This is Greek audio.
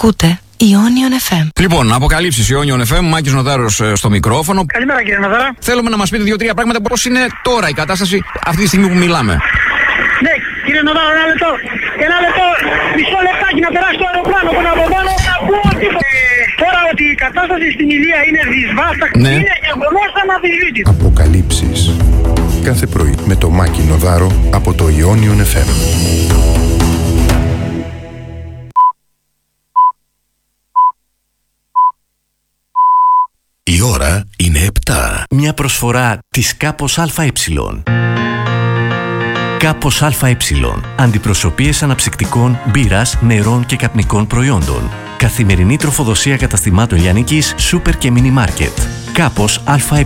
Ακούτε Ionion FM. Λοιπόν, αποκαλύψεις Ionion FM, Μάκης Νοδάρος στο μικρόφωνο. Καλημέρα κύριε Νοδάρα. Θέλουμε να μας πείτε 2-3 πράγματα πώς είναι τώρα η κατάσταση αυτή τη στιγμή που μιλάμε. Ναι, κύριε Νοδάρα, ένα λεπτό, μισό λεπτάκι να περάσει το αεροπλάνο που είναι από πάνω. Να πω ότι τώρα ότι η κατάσταση στην Ηλία είναι δυσβάσταχτη, ναι, είναι γεγονός αναμφισβήτητο. Αποκαλύψεις. Κάθε πρωί με το Μάκη Νοδάρο από το Ionion FM. Η ώρα είναι 7. Μια προσφορά της Κάπος ΑΕ. Κάπος ΑΕ. Αντιπροσωπείες αναψυκτικών, μπύρας, νερών και καπνικών προϊόντων. Καθημερινή τροφοδοσία καταστημάτων λιανικής, σούπερ και μίνι μάρκετ. Κάπος ΑΕ.